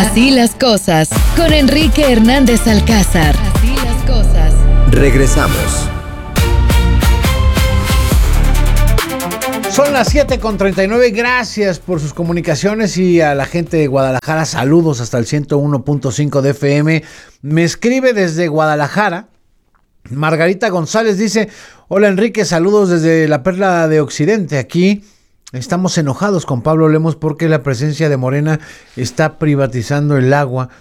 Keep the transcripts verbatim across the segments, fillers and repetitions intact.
Así las cosas, con Enrique Hernández Alcázar. Así las cosas. Regresamos. Son las siete con treinta y nueve, gracias por sus comunicaciones y a la gente de Guadalajara, saludos hasta el ciento uno punto cinco de F M. Me escribe desde Guadalajara, Margarita González, dice: hola Enrique, saludos desde la Perla de Occidente. Aquí estamos enojados con Pablo Lemos porque la presencia de Morena está privatizando el agua.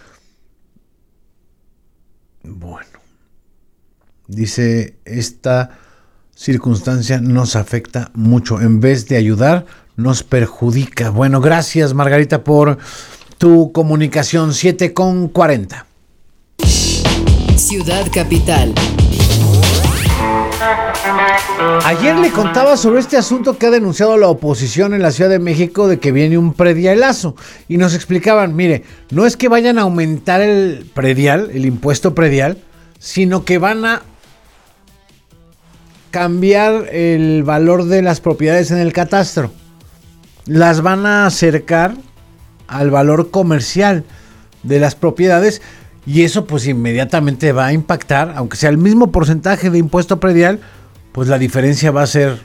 Bueno, dice, esta circunstancia nos afecta mucho. En vez de ayudar, nos perjudica. Bueno, gracias Margarita por tu comunicación. Siete con cuarenta. Ciudad Capital. Ayer le contaba sobre este asunto que ha denunciado la oposición en la Ciudad de México de que viene un predialazo. Y nos explicaban, mire, no es que vayan a aumentar el predial, el impuesto predial, sino que van a cambiar el valor de las propiedades en el catastro. Las van a acercar al valor comercial de las propiedades y eso pues inmediatamente va a impactar, aunque sea el mismo porcentaje de impuesto predial, pues la diferencia va a ser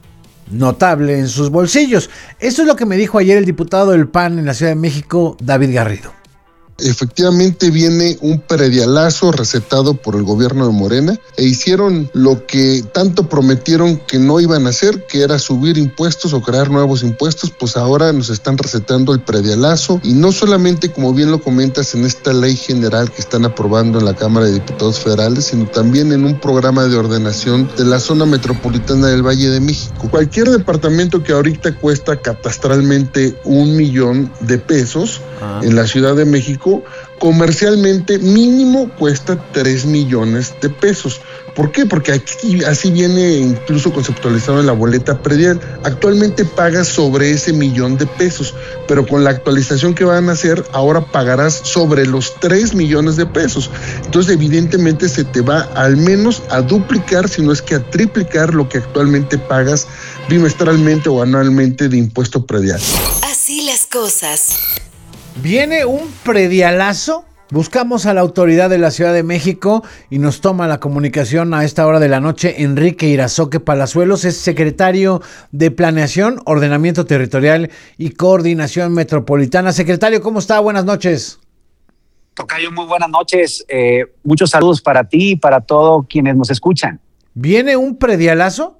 notable en sus bolsillos. Eso es lo que me dijo ayer el diputado del P A N en la Ciudad de México, David Garrido. Efectivamente viene un predialazo recetado por el gobierno de Morena e hicieron lo que tanto prometieron que no iban a hacer, que era subir impuestos o crear nuevos impuestos. Pues ahora nos están recetando el predialazo y no solamente, como bien lo comentas, en esta ley general que están aprobando en la Cámara de Diputados Federales, sino también en un programa de ordenación de la zona metropolitana del Valle de México. Cualquier departamento que ahorita cuesta catastralmente un millón de pesos ah. en la Ciudad de México, comercialmente mínimo cuesta tres millones de pesos. ¿Por qué? Porque aquí así viene incluso conceptualizado en la boleta predial. Actualmente pagas sobre ese millón de pesos, pero con la actualización que van a hacer, ahora pagarás sobre los tres millones de pesos. Entonces, evidentemente se te va al menos a duplicar, si no es que a triplicar lo que actualmente pagas bimestralmente o anualmente de impuesto predial. Así las cosas. Viene un predialazo. Buscamos a la autoridad de la Ciudad de México y nos toma la comunicación a esta hora de la noche Enrique Irazoque Palazuelos, es secretario de Planeación, Ordenamiento Territorial y Coordinación Metropolitana. Secretario, ¿cómo está? Buenas noches. Tocayo, muy buenas noches. Eh, muchos saludos para ti y para todos quienes nos escuchan. ¿Viene un predialazo?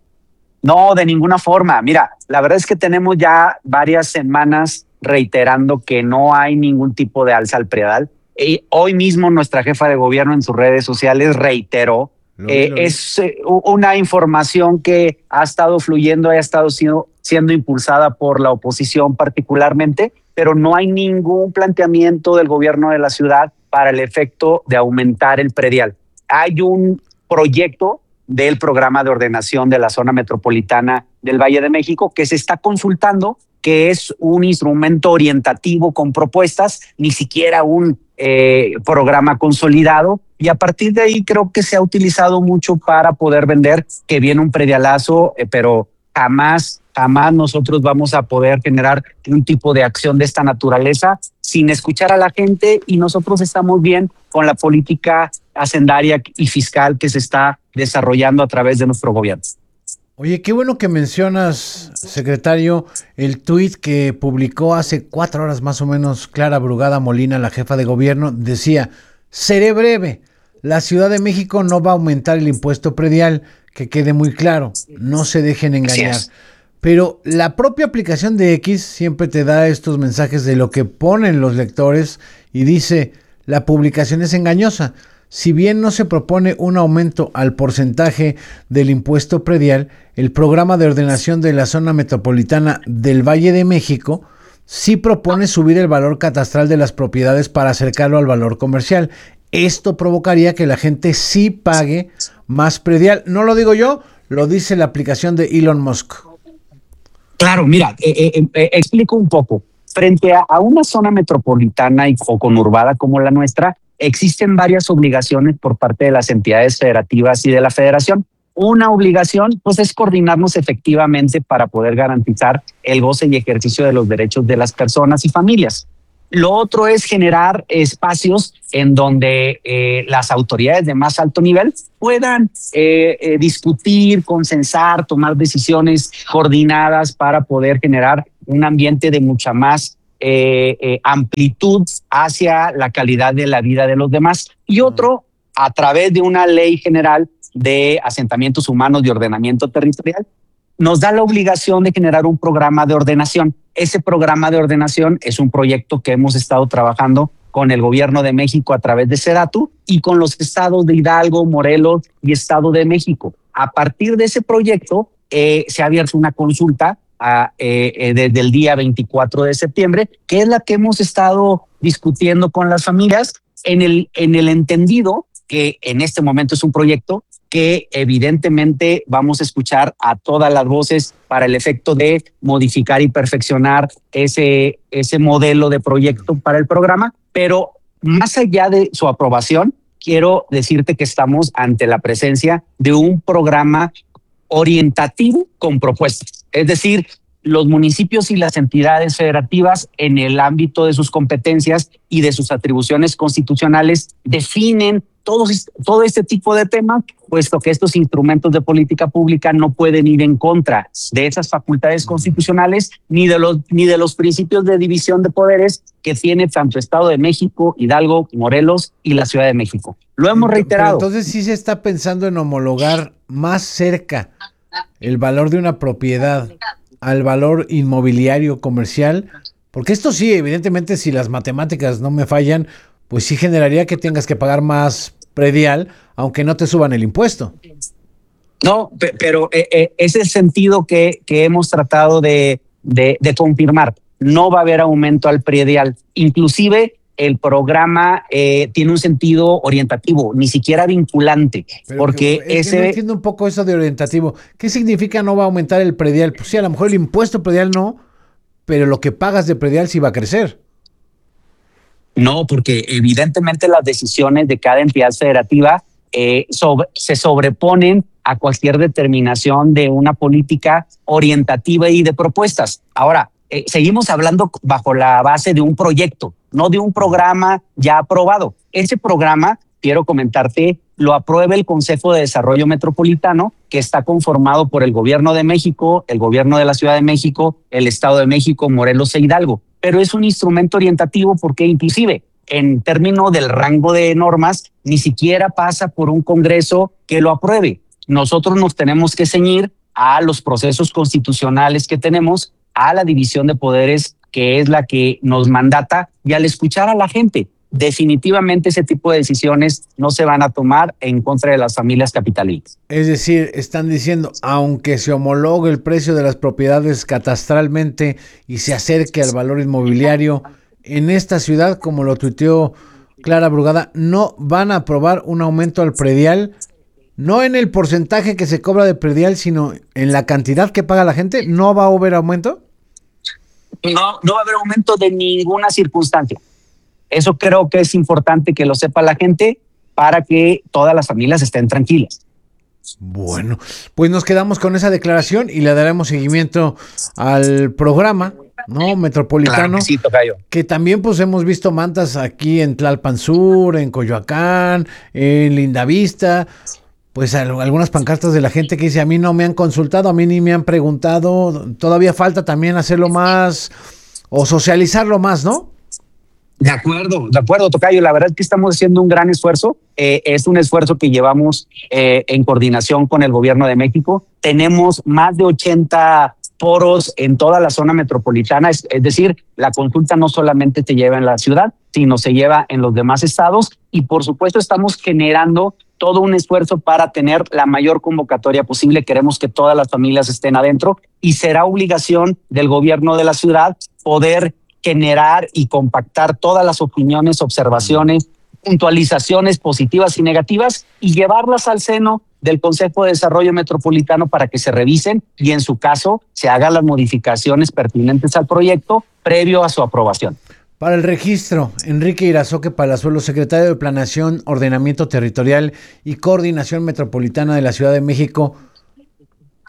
No, de ninguna forma. Mira, la verdad es que tenemos ya varias semanas reiterando que no hay ningún tipo de alza al predial. Y hoy mismo nuestra jefa de gobierno en sus redes sociales reiteró, lo eh, lo es eh, una información que ha estado fluyendo, ha estado siendo, siendo impulsada por la oposición particularmente, pero no hay ningún planteamiento del gobierno de la ciudad para el efecto de aumentar el predial. Hay un proyecto del programa de ordenación de la zona metropolitana del Valle de México que se está consultando, que es un instrumento orientativo con propuestas, ni siquiera un eh, programa consolidado, y a partir de ahí creo que se ha utilizado mucho para poder vender que viene un predialazo, eh, pero jamás, jamás nosotros vamos a poder generar un tipo de acción de esta naturaleza sin escuchar a la gente, y nosotros estamos bien con la política hacendaria y fiscal que se está desarrollando a través de nuestro gobierno. Oye, qué bueno que mencionas, secretario, el tuit que publicó hace cuatro horas más o menos Clara Brugada Molina, la jefa de gobierno. Decía: seré breve, la Ciudad de México no va a aumentar el impuesto predial, que quede muy claro, no se dejen engañar. Pero la propia aplicación de X siempre te da estos mensajes de lo que ponen los lectores y dice: la publicación es engañosa. Si bien no se propone un aumento al porcentaje del impuesto predial, el programa de ordenación de la zona metropolitana del Valle de México sí propone subir el valor catastral de las propiedades para acercarlo al valor comercial. Esto provocaría que la gente sí pague más predial. No lo digo yo, lo dice la aplicación de Elon Musk. Claro, mira, eh, eh, eh, explico un poco. Frente a, a una zona metropolitana y, o conurbada como la nuestra, existen varias obligaciones por parte de las entidades federativas y de la federación. Una obligación, pues, es coordinarnos efectivamente para poder garantizar el goce y ejercicio de los derechos de las personas y familias. Lo otro es generar espacios en donde eh, las autoridades de más alto nivel puedan eh, eh, discutir, consensar, tomar decisiones coordinadas para poder generar un ambiente de mucha más eh, eh, amplitud hacia la calidad de la vida de los demás. Y otro, a través de una ley general de asentamientos humanos de ordenamiento territorial, nos da la obligación de generar un programa de ordenación. Ese programa de ordenación es un proyecto que hemos estado trabajando con el gobierno de México a través de SEDATU y con los estados de Hidalgo, Morelos y Estado de México. A partir de ese proyecto eh, se ha abierto una consulta a, eh, eh, desde el día veinticuatro de septiembre, que es la que hemos estado discutiendo con las familias en el, en el entendido que en este momento es un proyecto que evidentemente vamos a escuchar a todas las voces para el efecto de modificar y perfeccionar ese, ese modelo de proyecto para el programa. Pero más allá de su aprobación, quiero decirte que estamos ante la presencia de un programa orientativo con propuestas. Es decir, los municipios y las entidades federativas en el ámbito de sus competencias y de sus atribuciones constitucionales definen todos, todo este tipo de temas, puesto que estos instrumentos de política pública no pueden ir en contra de esas facultades constitucionales ni de los, ni de los principios de división de poderes que tiene tanto Estado de México, Hidalgo, Morelos y la Ciudad de México. Lo hemos reiterado. Pero entonces sí se está pensando en homologar más cerca el valor de una propiedad al valor inmobiliario comercial, porque esto sí, evidentemente, si las matemáticas no me fallan, pues sí generaría que tengas que pagar más predial, aunque no te suban el impuesto. No, pero eh, eh, es el sentido que, que hemos tratado de, de, de confirmar. No va a haber aumento al predial. Inclusive el programa eh, tiene un sentido orientativo, ni siquiera vinculante. Pero porque que, es ese... que no entiendo un poco eso de orientativo. ¿Qué significa no va a aumentar el predial? Pues sí, a lo mejor el impuesto predial no, pero lo que pagas de predial sí va a crecer. No, porque evidentemente las decisiones de cada entidad federativa eh, sobre, se sobreponen a cualquier determinación de una política orientativa y de propuestas. Ahora, eh, seguimos hablando bajo la base de un proyecto, no de un programa ya aprobado. Ese programa, quiero comentarte, lo aprueba el Consejo de Desarrollo Metropolitano, que está conformado por el Gobierno de México, el Gobierno de la Ciudad de México, el Estado de México, Morelos e Hidalgo. Pero es un instrumento orientativo porque inclusive en términos del rango de normas ni siquiera pasa por un Congreso que lo apruebe. Nosotros nos tenemos que ceñir a los procesos constitucionales que tenemos, a la división de poderes que es la que nos mandata, y al escuchar a la gente, definitivamente ese tipo de decisiones no se van a tomar en contra de las familias capitalinas. Es decir, están diciendo, aunque se homologue el precio de las propiedades catastralmente y se acerque al valor inmobiliario, en esta ciudad, como lo tuiteó Clara Brugada, no van a aprobar un aumento al predial, no en el porcentaje que se cobra de predial, sino en la cantidad que paga la gente. ¿No va a haber aumento? No, no va a haber aumento de ninguna circunstancia. Eso creo que es importante que lo sepa la gente para que todas las familias estén tranquilas. Bueno, pues nos quedamos con esa declaración y le daremos seguimiento al programa, ¿no? Metropolitano, Claro que sí, tocayo. Que también pues hemos visto mantas aquí en Tlalpan Sur, en Coyoacán, en Lindavista, pues algunas pancartas de la gente que dice, a mí no me han consultado, a mí ni me han preguntado. Todavía falta también hacerlo más o socializarlo más, ¿no? De acuerdo, de acuerdo, tocayo. La verdad es que estamos haciendo un gran esfuerzo. Eh, es un esfuerzo que llevamos eh, en coordinación con el Gobierno de México. Tenemos más de ochenta foros en toda la zona metropolitana. Es, es decir, la consulta no solamente se lleva en la ciudad, sino se lleva en los demás estados. Y por supuesto estamos generando todo un esfuerzo para tener la mayor convocatoria posible. Queremos que todas las familias estén adentro y será obligación del Gobierno de la ciudad poder generar y compactar todas las opiniones, observaciones, puntualizaciones positivas y negativas y llevarlas al seno del Consejo de Desarrollo Metropolitano para que se revisen y en su caso se hagan las modificaciones pertinentes al proyecto previo a su aprobación. Para el registro, Enrique Irazoque Palazuelo, secretario de Planeación, Ordenamiento Territorial y Coordinación Metropolitana de la Ciudad de México.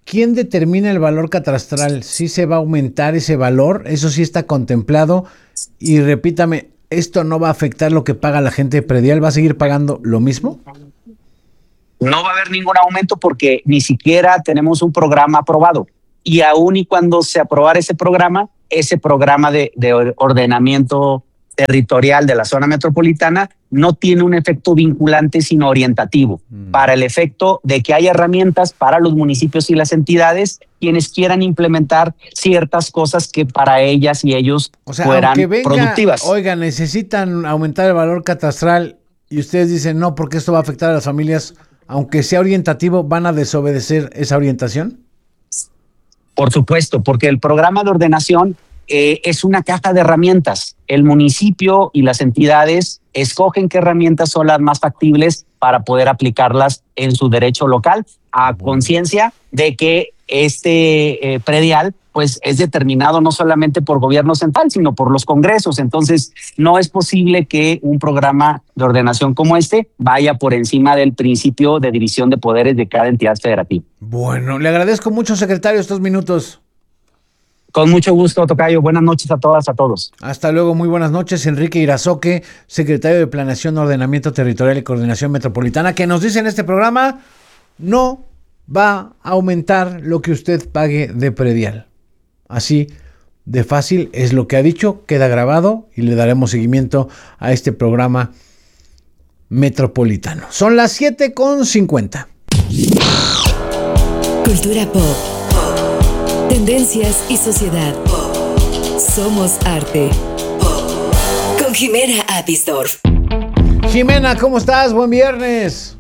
¿quién determina el valor catastral? ¿Sí se va a aumentar ese valor? ¿Eso sí está contemplado? Y repítame, ¿esto no va a afectar lo que paga la gente de predial? ¿Va a seguir pagando lo mismo? No va a haber ningún aumento porque ni siquiera tenemos un programa aprobado. Y aún y cuando se aprobara ese programa, ese programa de, de ordenamiento territorial de la zona metropolitana no tiene un efecto vinculante sino orientativo, mm. para el efecto de que haya herramientas para los municipios y las entidades quienes quieran implementar ciertas cosas que para ellas y ellos o sea, fueran venga, productivas. Oiga, necesitan aumentar el valor catastral y ustedes dicen no, porque esto va a afectar a las familias, aunque sea orientativo, ¿van a desobedecer esa orientación? Por supuesto, porque el programa de ordenación eh, es una caja de herramientas. El municipio y las entidades escogen qué herramientas son las más factibles para poder aplicarlas en su derecho local, a bueno. conciencia de que este eh, predial pues es determinado no solamente por gobierno central, sino por los congresos. Entonces, no es posible que un programa de ordenación como este vaya por encima del principio de división de poderes de cada entidad federativa. Bueno, le agradezco mucho, secretario, estos minutos. Con mucho gusto, tocayo. Buenas noches a todas, a todos. Hasta luego, muy buenas noches. Enrique Irazoque, secretario de Planeación, Ordenamiento Territorial y Coordinación Metropolitana, que nos dice en este programa, no va a aumentar lo que usted pague de predial. Así de fácil es lo que ha dicho, queda grabado y le daremos seguimiento a este programa metropolitano. Son las siete con cincuenta. Cultura pop, tendencias y sociedad. Somos arte. Con Jimena Apisdorf. Jimena, ¿cómo estás? Buen viernes.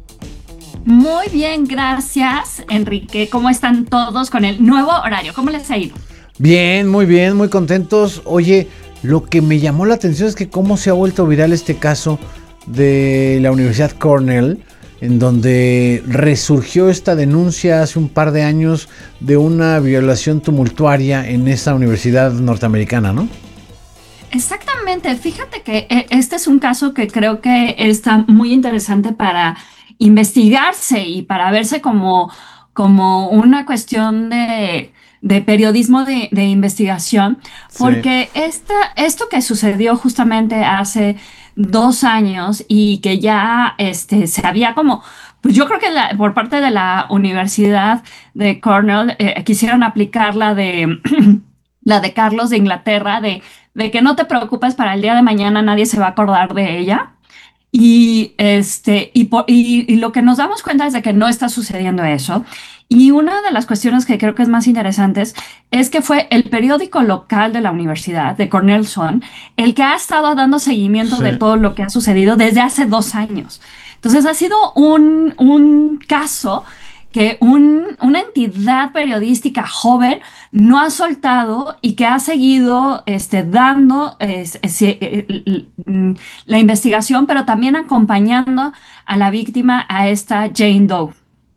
Muy bien, gracias, Enrique. ¿Cómo están todos con el nuevo horario? ¿Cómo les ha ido? Bien, muy bien, muy contentos. Oye, lo que me llamó la atención es que cómo se ha vuelto viral este caso de la Universidad Cornell, en donde resurgió esta denuncia hace un par de años de una violación tumultuaria en esa universidad norteamericana, ¿no? Exactamente. Fíjate que este es un caso que creo que está muy interesante para investigarse y para verse como, como una cuestión de, de periodismo de, de investigación, porque sí. esta, esto que sucedió justamente hace dos años y que ya este, se había como, pues yo creo que la, por parte de la Universidad de Cornell eh, quisieron aplicar la de, la de Carlos de Inglaterra, de, de que no te preocupes, para el día de mañana nadie se va a acordar de ella. Y, este, y, por, y, y lo que nos damos cuenta es de que no está sucediendo eso. Y una de las cuestiones que creo que es más interesantes es que fue el periódico local de la universidad, de Cornell Sun, el que ha estado dando seguimiento sí. de todo lo que ha sucedido desde hace dos años. Entonces ha sido un, un caso que un, una entidad periodística joven no ha soltado y que ha seguido este, dando es, es, es, la investigación, pero también acompañando a la víctima, a esta Jane Doe.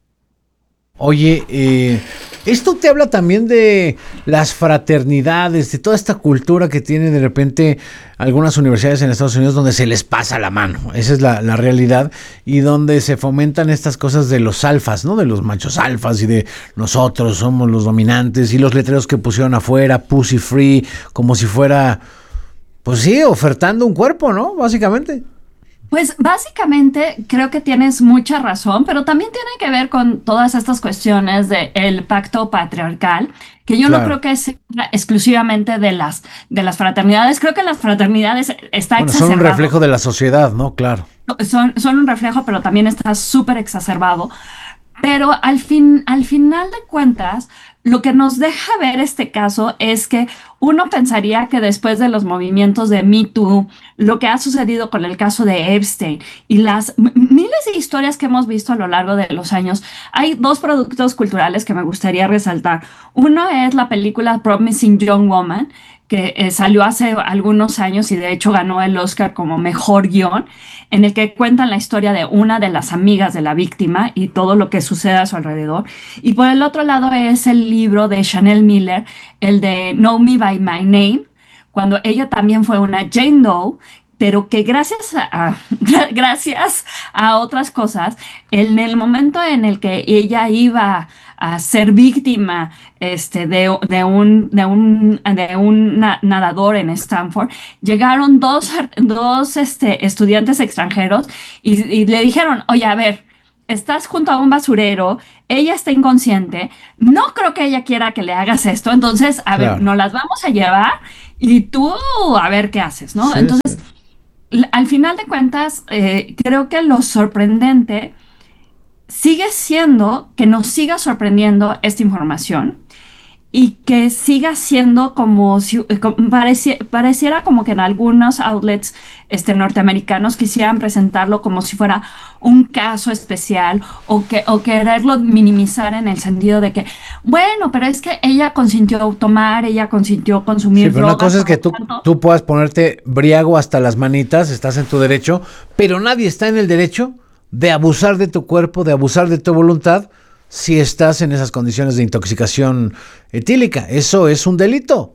Oye, eh, esto te habla también de las fraternidades, de toda esta cultura que tiene de repente algunas universidades en Estados Unidos donde se les pasa la mano. Esa es la, la realidad, y donde se fomentan estas cosas de los alfas, ¿no? De los machos alfas y de nosotros somos los dominantes, y los letreros que pusieron afuera, Pussy Free, como si fuera, pues sí, ofertando un cuerpo, ¿no? Básicamente. Pues básicamente creo que tienes mucha razón, pero también tiene que ver con todas estas cuestiones del pacto patriarcal, que yo claro. no creo que es exclusivamente de las, de las fraternidades. Creo que las fraternidades está bueno, exacerbado. Son un reflejo de la sociedad, ¿no? Claro. Son, son un reflejo, pero también está súper exacerbado. Pero al, fin, al final de cuentas, lo que nos deja ver este caso es que uno pensaría que después de los movimientos de Me Too, lo que ha sucedido con el caso de Epstein y las m- miles de historias que hemos visto a lo largo de los años, hay dos productos culturales que me gustaría resaltar. Uno es la película Promising Young Woman, que eh, salió hace algunos años y de hecho ganó el Oscar como mejor guión, en el que cuentan la historia de una de las amigas de la víctima y todo lo que sucede a su alrededor. Y por el otro lado es el libro de Chanel Miller, el de Know Me by My Name, cuando ella también fue una Jane Doe, pero que gracias a, gracias a otras cosas, en el momento en el que ella iba a ser víctima este, de, de, un, de, un, de un nadador en Stanford, llegaron dos, dos este, estudiantes extranjeros y, y le dijeron, oye, a ver, estás junto a un basurero, ella está inconsciente, no creo que ella quiera que le hagas esto, entonces, a claro. ver, nos las vamos a llevar y tú a ver qué haces, ¿no? Sí, entonces, sí. Al final de cuentas, eh, creo que lo sorprendente sigue siendo que nos siga sorprendiendo esta información y que siga siendo como si como pareci, pareciera como que en algunos outlets este, norteamericanos quisieran presentarlo como si fuera un caso especial o, que, o quererlo minimizar en el sentido de que, bueno, pero es que ella consintió tomar, ella consintió consumir sí, pero drogas. Una cosa es que tú, tú puedas ponerte briago hasta las manitas, estás en tu derecho, pero nadie está en el derecho de abusar de tu cuerpo, de abusar de tu voluntad, si estás en esas condiciones de intoxicación etílica. Eso es un delito.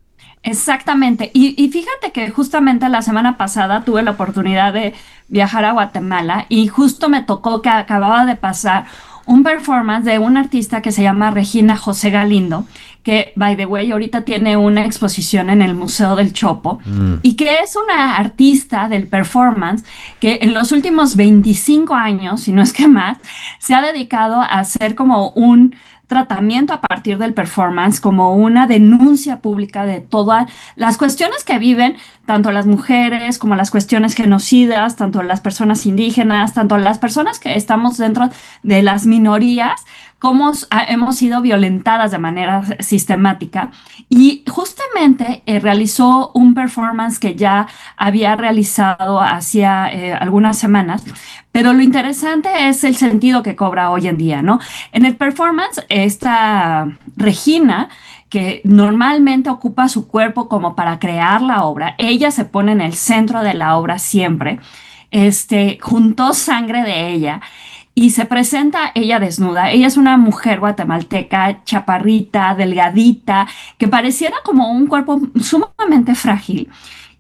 Exactamente. Y, y fíjate que justamente la semana pasada tuve la oportunidad de viajar a Guatemala y justo me tocó que acababa de pasar un performance de una artista que se llama Regina José Galindo, que, by the way, ahorita tiene una exposición en el Museo del Chopo, mm. y que es una artista del performance que en los últimos veinticinco años, si no es que más, se ha dedicado a hacer como un tratamiento a partir del performance, como una denuncia pública de todas las cuestiones que viven tanto las mujeres como las cuestiones genocidas, tanto las personas indígenas, tanto las personas que estamos dentro de las minorías, cómo hemos sido violentadas de manera sistemática. Y justamente eh, realizó un performance que ya había realizado hacía eh, algunas semanas, pero lo interesante es el sentido que cobra hoy en día, ¿no? En el performance, esta Regina, que normalmente ocupa su cuerpo como para crear la obra, ella se pone en el centro de la obra siempre, este, juntó sangre de ella y se presenta ella desnuda. Ella es una mujer guatemalteca, chaparrita, delgadita, que pareciera como un cuerpo sumamente frágil.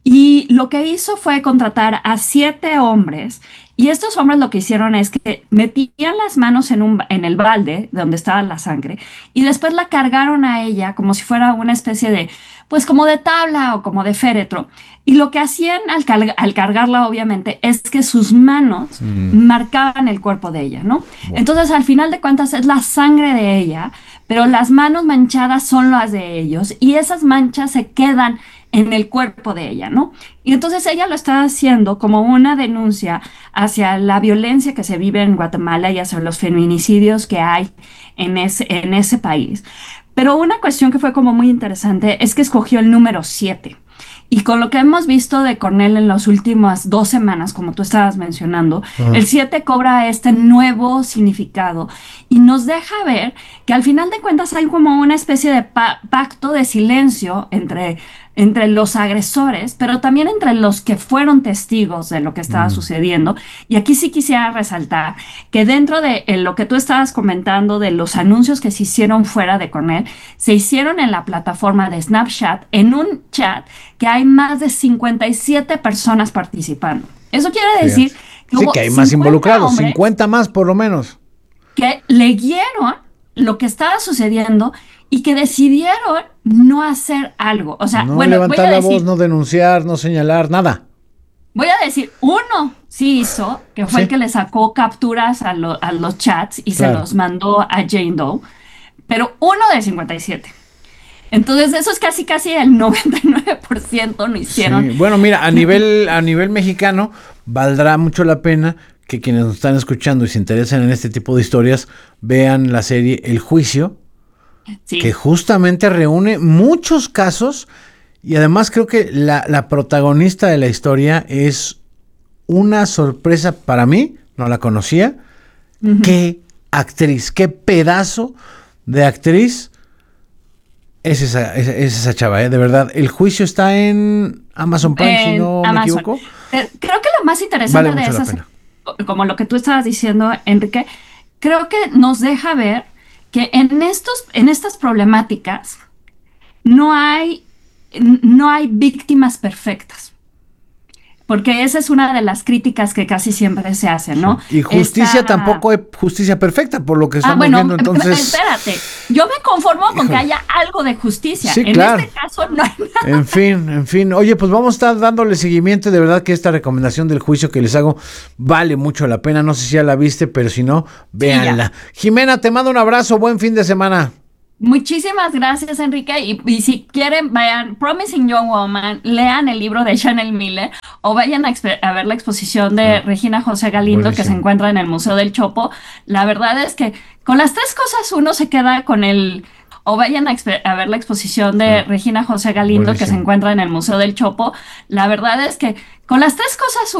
Y lo que hizo fue contratar a siete hombres, y estos hombres lo que hicieron es que metían las manos en, un, en el balde donde estaba la sangre y después la cargaron a ella como si fuera una especie de, pues como de tabla o como de féretro. Y lo que hacían al, cal, al cargarla, obviamente, es que sus manos mm. marcaban el cuerpo de ella, ¿no? Wow. Entonces, al final de cuentas, es la sangre de ella, pero las manos manchadas son las de ellos y esas manchas se quedan en el cuerpo de ella, ¿no? Y entonces ella lo está haciendo como una denuncia hacia la violencia que se vive en Guatemala y hacia los feminicidios que hay en ese, en ese país. Pero una cuestión que fue como muy interesante es que escogió el número siete. Y con lo que hemos visto de Cornel en las últimas dos semanas, como tú estabas mencionando, uh-huh. el siete cobra este nuevo significado y nos deja ver que al final de cuentas hay como una especie de pa- pacto de silencio entre, entre los agresores, pero también entre los que fueron testigos de lo que estaba uh-huh. sucediendo. Y aquí sí quisiera resaltar que dentro de lo que tú estabas comentando de los anuncios que se hicieron fuera de Cornel, se hicieron en la plataforma de Snapchat, en un chat que hay más de cincuenta y siete personas participando. Eso quiere decir que, sí, que hay más involucrados, cincuenta más por lo menos. Que leyeron lo que estaba sucediendo y que decidieron no hacer algo. O sea, no bueno, levantar voy a la decir, voz, no denunciar, no señalar, nada. Voy a decir, uno sí hizo, que fue sí. el que le sacó capturas a, lo, a los chats y claro. se los mandó a Jane Doe, pero uno de cincuenta y siete. Entonces eso es casi casi el noventa y nueve por ciento no hicieron. Sí. Bueno, mira, a nivel, a nivel mexicano valdrá mucho la pena que quienes nos están escuchando y se interesan en este tipo de historias vean la serie El Juicio, sí. que justamente reúne muchos casos y además creo que la, la protagonista de la historia es una sorpresa para mí, no la conocía. Uh-huh. Qué actriz, qué pedazo de actriz. Es esa, es, es esa chava, ¿eh? De verdad. El Juicio está en Amazon Prime, en si no Amazon. me equivoco. Creo que lo más interesante vale de esas, como lo que tú estabas diciendo, Enrique, creo que nos deja ver que en estos, en estas problemáticas no hay, no hay víctimas perfectas. porque esa es una de las críticas que casi siempre se hacen, ¿no? Y justicia Esta... tampoco hay justicia perfecta, por lo que estamos ah, bueno, viendo, entonces... espérate, yo me conformo con Híjole. que haya algo de justicia. Sí, en claro. este caso no hay nada. En fin, en fin. Oye, pues vamos a estar dándole seguimiento. De verdad que esta recomendación del juicio que les hago vale mucho la pena. No sé si ya la viste, pero si no, véanla. Sí, Jimena, te mando un abrazo. Buen fin de semana. Muchísimas gracias, Enrique. Y, y si quieren, vayan Promising Young Woman, lean el libro de Chanel Miller o vayan a, a ver la exposición de ah, Regina José Galindo buenísimo. Que se encuentra en el Museo del Chopo. La verdad es que con las tres cosas uno se queda con el... O vayan a, a ver la exposición de ah, Regina José Galindo buenísimo. Que se encuentra en el Museo del Chopo. La verdad es que con las tres cosas